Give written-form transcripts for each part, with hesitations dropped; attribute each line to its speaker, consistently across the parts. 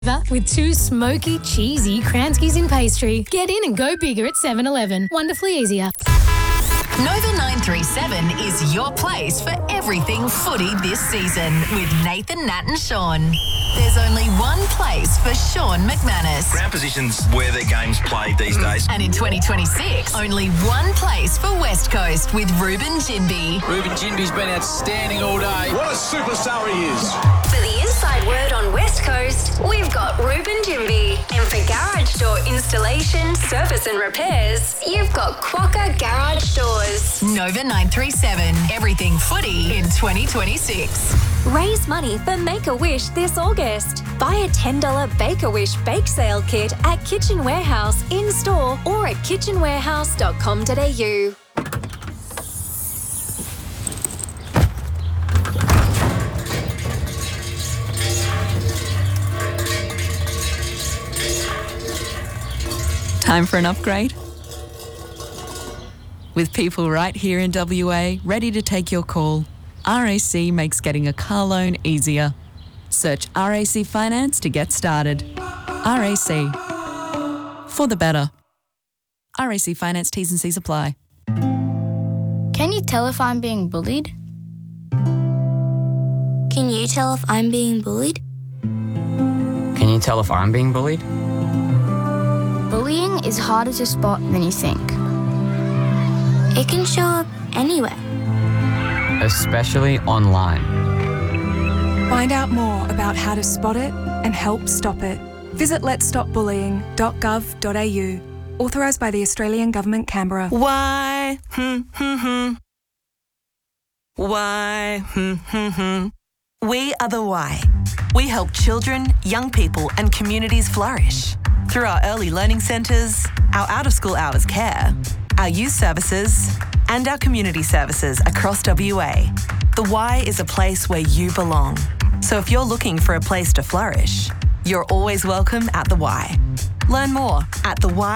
Speaker 1: With 2 smoky, cheesy Kranskis in pastry. Get in and go bigger at 7-Eleven. Wonderfully easier.
Speaker 2: Nova 937 is your place for everything footy this season with Nathan, Nat and Sean. There's only one place for Sean McManus.
Speaker 3: Ground position's where their game's played these days.
Speaker 2: And in 2026, only one place for West Coast with Ruben Jinby.
Speaker 4: Ruben Jinby's been outstanding all day.
Speaker 3: What a superstar he is.
Speaker 5: For the inside word on West Coast, we've got Ruben Jinby. And for garage door installation, service and repairs, you've got Quokka Garage Doors.
Speaker 2: Nova 937, everything footy in 2026.
Speaker 5: Raise money for Make-A-Wish this August. Buy a $10 Bake-A-Wish bake sale kit at Kitchen Warehouse in-store or at kitchenwarehouse.com.au.
Speaker 6: Time for an upgrade? With people right here in WA ready to take your call, RAC makes getting a car loan easier. Search RAC Finance to get started. RAC. For the better. RAC Finance T's and C's apply.
Speaker 7: Can you tell if I'm being bullied?
Speaker 8: Can you tell if I'm being bullied?
Speaker 9: Can you tell if I'm being bullied?
Speaker 7: Bullying is harder to spot than you think.
Speaker 8: It can show up anywhere.
Speaker 9: Especially online.
Speaker 10: Find out more about how to spot it and help stop it. Visit letsstopbullying.gov.au. Authorised by the Australian Government, Canberra.
Speaker 11: Why? Why? We are the Why. We help children, young people and communities flourish. Through our early learning centres, our out-of-school hours care, our youth services and our community services across WA. The Y is a place where you belong. So if you're looking for a place to flourish, you're always welcome at The Y. Learn more at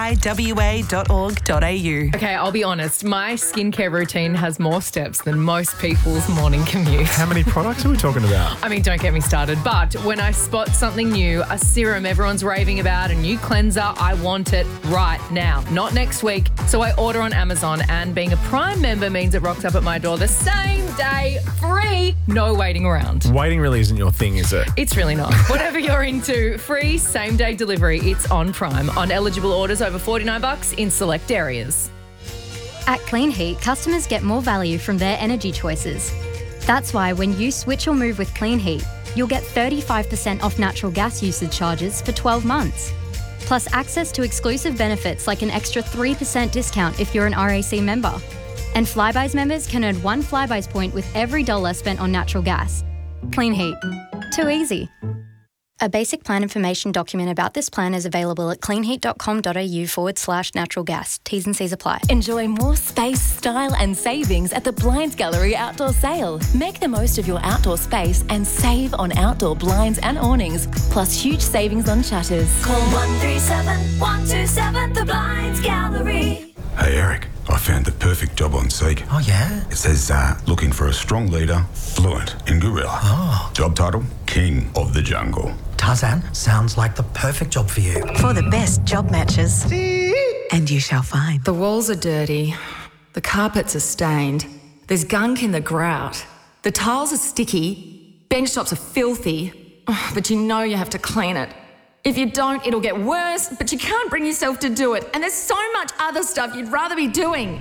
Speaker 11: thewywa.org.au.
Speaker 12: Okay, I'll be honest. My skincare routine has more steps than most people's morning commute.
Speaker 13: How many products are we talking about?
Speaker 12: I mean, don't get me started. But when I spot something new, a serum everyone's raving about, a new cleanser, I want it right now, not next week. So I order on Amazon, and being a Prime member means it rocks up at my door the same day, free, no waiting around.
Speaker 13: Waiting really isn't your thing, is it?
Speaker 12: It's really not. Whatever you're into, free same-day delivery. It's on Prime on eligible orders over $49 in select areas.
Speaker 14: At Clean Heat, customers get more value from their energy choices. That's why when you switch or move with Clean Heat, you'll get 35% off natural gas usage charges for 12 months. Plus access to exclusive benefits like an extra 3% discount if you're an RAC member. And Flybuys members can earn 1 Flybuys point with every dollar spent on natural gas. Clean Heat. Too easy. A basic plan information document about this plan is available at cleanheat.com.au/natural gas. T's and C's apply.
Speaker 15: Enjoy more space, style and savings at the Blinds Gallery Outdoor Sale. Make the most of your outdoor space and save on outdoor blinds and awnings, plus huge savings on shutters.
Speaker 5: Call 137 127 The Blinds Gallery.
Speaker 16: Hey Eric, I found the perfect job on Seek.
Speaker 17: Oh yeah?
Speaker 16: It says looking for a strong leader, fluent in gorilla.
Speaker 17: Oh.
Speaker 16: Job title, King of the Jungle.
Speaker 17: Tarzan, sounds like the perfect job for you.
Speaker 18: For the best job matches. And you shall find.
Speaker 19: The walls are dirty. The carpets are stained. There's gunk in the grout. The tiles are sticky. Bench tops are filthy. Oh, but you know you have to clean it. If you don't, it'll get worse, but you can't bring yourself to do it. And there's so much other stuff you'd rather be doing.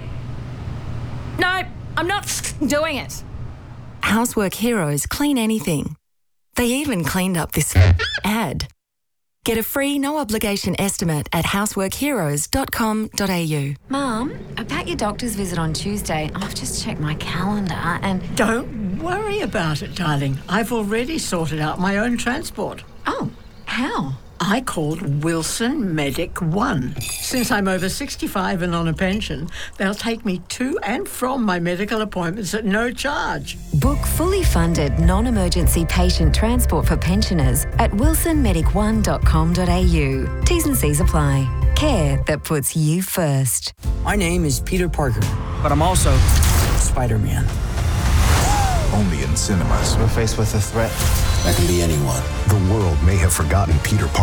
Speaker 19: No, I'm not doing it. Housework Heroes clean anything. They even cleaned up this ad. Get a free, no-obligation estimate at houseworkheroes.com.au.
Speaker 20: Mum, about your doctor's visit on Tuesday, I've just checked my calendar and...
Speaker 21: Don't worry about it, darling. I've already sorted out my own transport.
Speaker 20: Oh, how?
Speaker 21: I called Wilson Medic One. Since I'm over 65 and on a pension, they'll take me to and from my medical appointments at no charge.
Speaker 20: Book fully funded non-emergency patient transport for pensioners at wilsonmedic1.com.au. T's and C's apply. Care that puts you first.
Speaker 22: My name is Peter Parker, but I'm also Spider-Man.
Speaker 23: Only in cinemas.
Speaker 24: We're faced with a threat
Speaker 1: That can be anyone.
Speaker 4: The world may have forgotten Peter Parker.